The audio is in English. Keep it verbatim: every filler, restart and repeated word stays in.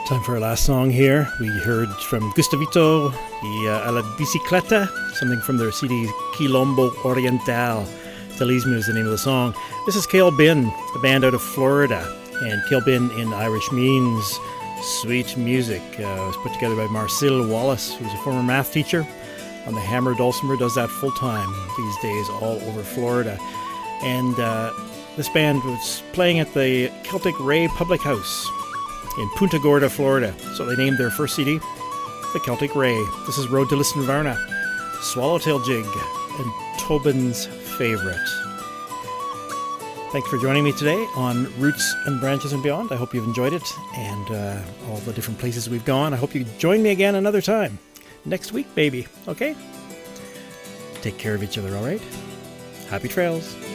Time for our last song here. We heard from Gustavito y uh, a la Bicicleta, something from their C D Quilombo Oriental. Telismo is the name of the song. This is Cale Bin, the band out of Florida. And Cale Bin in Irish means sweet music. Uh, it was put together by Marcel Wallace, who's a former math teacher on the hammer dulcimer, does that full time these days all over Florida. And uh, this band was playing at the Celtic Ray Public House in Punta Gorda, Florida. So they named their first C D The Celtic Ray. This is Road to Lisdoonvarna, Swallowtail Jig, and Tobin's Favorite. Thanks for joining me today on Roots and Branches and Beyond. I hope you've enjoyed it and uh, all the different places we've gone. I hope you join me again another time. Next week, baby. Okay? Take care of each other, all right? Happy trails.